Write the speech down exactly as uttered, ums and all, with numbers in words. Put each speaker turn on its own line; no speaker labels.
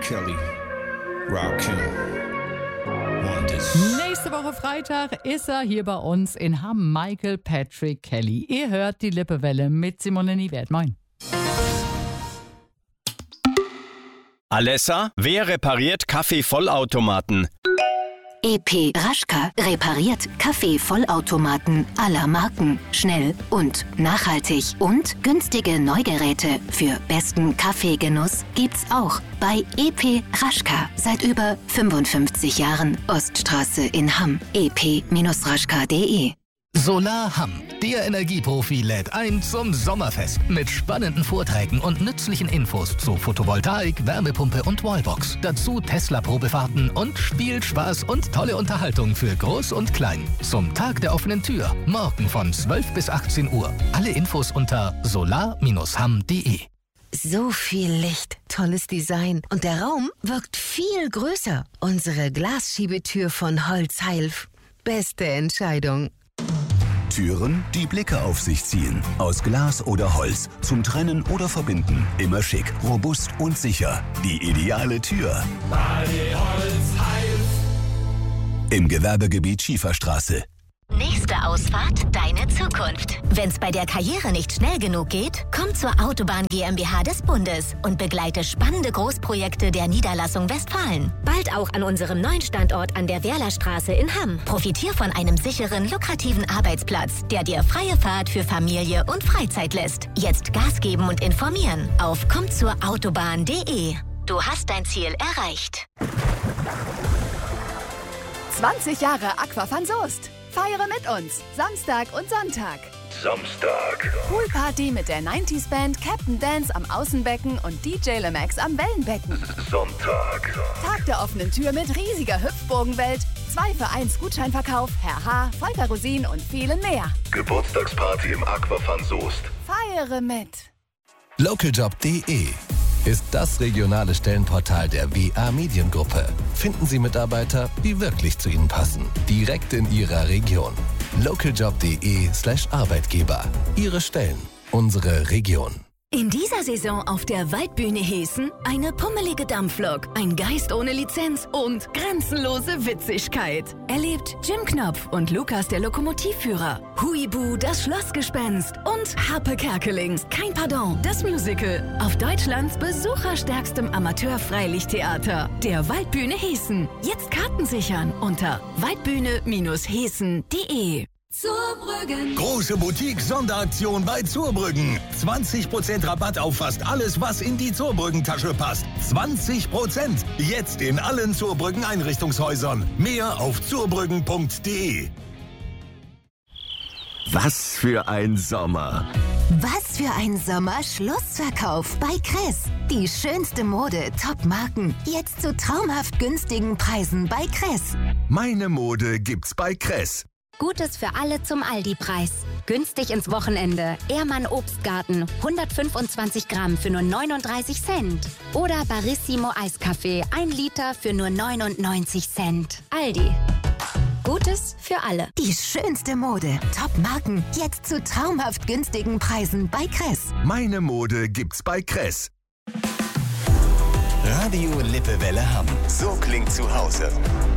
Kelly, Rakim, Wonders.
Nächste Woche Freitag ist er hier bei uns in Hamm, Michael Patrick Kelly. Ihr hört die Lippewelle mit Simone Niewert. Moin.
Alessa, wer repariert Kaffeevollautomaten?
E P Raschka repariert Kaffeevollautomaten aller Marken. Schnell und nachhaltig. Und günstige Neugeräte für besten Kaffeegenuss gibt's auch bei E P Raschka. Seit über fünfundfünfzig Jahren. Oststraße in Hamm. e p Raschka punkt de.
Solar Hamm, der Energieprofi, lädt ein zum Sommerfest mit spannenden Vorträgen und nützlichen Infos zu Photovoltaik, Wärmepumpe und Wallbox. Dazu Tesla-Probefahrten und Spielspaß und tolle Unterhaltung für Groß und Klein. Zum Tag der offenen Tür, morgen von zwölf bis achtzehn Uhr. Alle Infos unter solar Hamm punkt de.
So viel Licht, tolles Design und der Raum wirkt viel größer. Unsere Glasschiebetür von Holzheilf. Beste Entscheidung.
Türen, die Blicke auf sich ziehen. Aus Glas oder Holz. Zum Trennen oder Verbinden. Immer schick, robust und sicher. Die ideale Tür.
Badi Holzheilf.
Im Gewerbegebiet Schieferstraße.
Nächste Ausfahrt, deine Zukunft. Wenn's bei der Karriere nicht schnell genug geht, komm zur Autobahn GmbH des Bundes und begleite spannende Großprojekte der Niederlassung Westfalen. Bald auch an unserem neuen Standort an der Werlerstraße in Hamm. Profitier von einem sicheren, lukrativen Arbeitsplatz, der dir freie Fahrt für Familie und Freizeit lässt. Jetzt Gas geben und informieren auf komm zur autobahn punkt de. Du hast dein Ziel erreicht.
zwanzig Jahre Aquafan Soest. Feiere mit uns. Samstag und Sonntag.
Samstag.
Poolparty mit der neunziger Band, Captain Dance am Außenbecken und D J Lemax am Wellenbecken.
Sonntag.
Tag der offenen Tür mit riesiger Hüpfburgenwelt, zwei für eins Gutscheinverkauf, Herr H., Volker Rosin und vielen mehr.
Geburtstagsparty im Aquafan Soest.
Feiere mit.
Lokaljob punkt de ist das regionale Stellenportal der W A Mediengruppe. Finden Sie Mitarbeiter, die wirklich zu Ihnen passen. Direkt in Ihrer Region. Lokaljob punkt de slash Arbeitgeber. Ihre Stellen. Unsere Region.
In dieser Saison auf der Waldbühne Hessen eine pummelige Dampflok, ein Geist ohne Lizenz und grenzenlose Witzigkeit. Erlebt Jim Knopf und Lukas der Lokomotivführer, Huibu das Schlossgespenst und Harpe Kerkeling, Kein Pardon, das Musical auf Deutschlands besucherstärkstem Amateur-Freilichttheater, der Waldbühne Hessen. Jetzt Karten sichern unter waldbühne Hessen punkt de.
Zurbrüggen. Große Boutique-Sonderaktion bei Zurbrüggen. zwanzig Prozent Rabatt auf fast alles, was in die Zurbrüggen-Tasche passt. zwanzig Prozent. Jetzt in allen Zurbrüggen-Einrichtungshäusern. Mehr auf zurbrüggen punkt de.
Was für ein Sommer.
Was für ein Sommer Schlussverkauf bei Kress. Die schönste Mode, Top-Marken. Jetzt zu traumhaft günstigen Preisen bei Kress.
Meine Mode gibt's bei Kress.
Gutes für alle zum Aldi-Preis. Günstig ins Wochenende. Ehrmann Obstgarten, hundertfünfundzwanzig Gramm für nur neununddreißig Cent. Oder Barissimo Eiskaffee, ein Liter für nur neunundneunzig Cent. Aldi. Gutes für alle.
Die schönste Mode, Top-Marken. Jetzt zu traumhaft günstigen Preisen bei Kress.
Meine Mode gibt's bei Kress.
Radio Lippewelle Hamm.
So klingt zu Hause.